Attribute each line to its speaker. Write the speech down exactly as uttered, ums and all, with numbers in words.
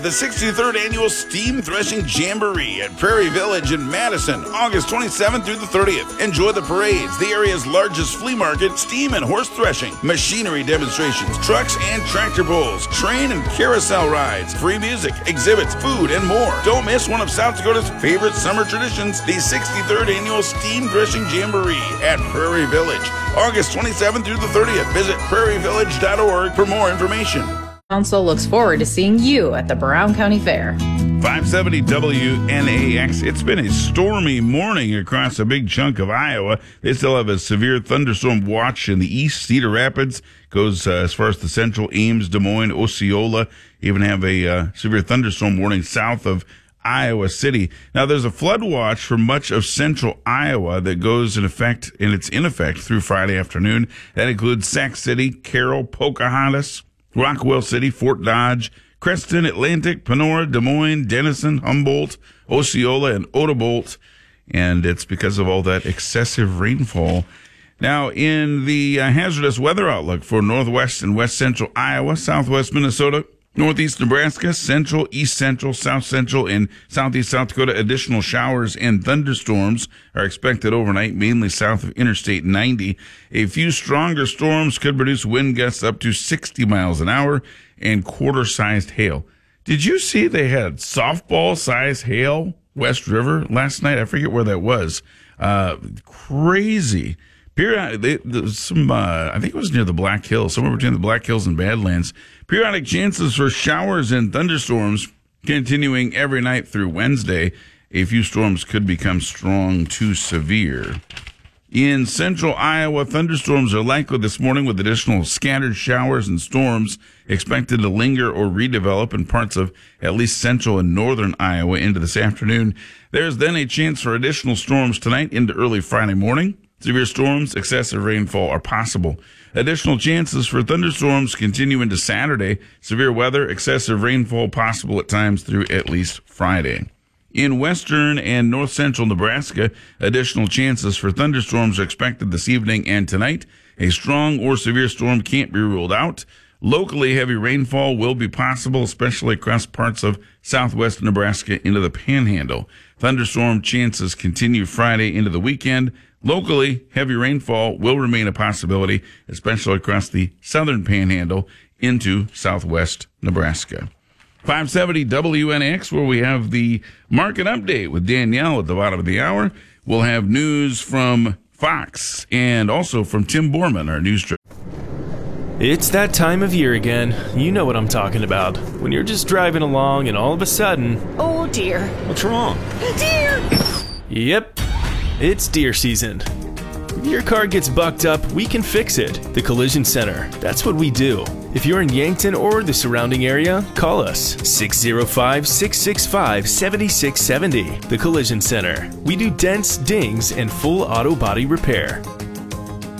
Speaker 1: The sixty-third Annual Steam Threshing Jamboree at Prairie Village in Madison, August twenty-seventh through the thirtieth. Enjoy the parades, the area's largest flea market, steam and horse threshing, machinery demonstrations, trucks and tractor pulls, train and carousel rides, free music, exhibits, food, and more. Don't miss one of South Dakota's favorite summer traditions, the sixty-third Annual Steam Threshing Jamboree at Prairie Village, August twenty-seventh through the thirtieth. Visit prairie village dot org for more information.
Speaker 2: Council looks forward to seeing you at the Brown County Fair.
Speaker 1: five seventy W N A X. It's been a stormy morning across a big chunk of Iowa. They still have a severe thunderstorm watch in the east. Cedar Rapids goes uh, as far as the central, Ames, Des Moines, Osceola. Even have a uh, severe thunderstorm warning south of Iowa City. Now, there's a flood watch for much of central Iowa that goes in effect, and it's in effect through Friday afternoon. That includes Sac City, Carroll, Pocahontas, Rockwell City, Fort Dodge, Creston, Atlantic, Panora, Des Moines, Denison, Humboldt, Osceola, and Odebolt. And it's because of all that excessive rainfall. Now, in the uh, hazardous weather outlook for northwest and west central Iowa, southwest Minnesota, northeast Nebraska, central, east central, south central, and southeast South Dakota, additional showers and thunderstorms are expected overnight, mainly south of Interstate ninety. A few stronger storms could produce wind gusts up to sixty miles an hour and quarter-sized hail. Did you see they had softball-sized hail West River last night? I forget where that was. Uh, crazy. Periodic, they, some, uh, I think it was near the Black Hills, somewhere between the Black Hills and Badlands. Periodic chances for showers and thunderstorms continuing every night through Wednesday. A few storms could become strong to severe. In central Iowa, thunderstorms are likely this morning with additional scattered showers and storms expected to linger or redevelop in parts of at least central and northern Iowa into this afternoon. There's then a chance for additional storms tonight into early Friday morning. Severe storms, excessive rainfall are possible. Additional chances for thunderstorms continue into Saturday. Severe weather, excessive rainfall possible at times through at least Friday. In western and north central Nebraska, additional chances for thunderstorms are expected this evening and tonight. A strong or severe storm can't be ruled out. Locally, heavy rainfall will be possible, especially across parts of southwest Nebraska into the Panhandle. Thunderstorm chances continue Friday into the weekend. Locally, heavy rainfall will remain a possibility, especially across the southern Panhandle into southwest Nebraska. five seventy W N X, where we have the market update with Danielle at the bottom of the hour. We'll have news from Fox and also from Tim Borman, our news director.
Speaker 3: It's that time of year again. You know what I'm talking about. When you're just driving along and all of a sudden...
Speaker 4: Oh, dear.
Speaker 3: What's wrong?
Speaker 4: Deer!
Speaker 3: Yep. It's deer season. If your car gets bucked up, we can fix it. The Collision Center. That's what we do. If you're in Yankton or the surrounding area, call us six oh five, six six five, seven six seven oh. The Collision Center. We do dents, dings, and full auto body repair.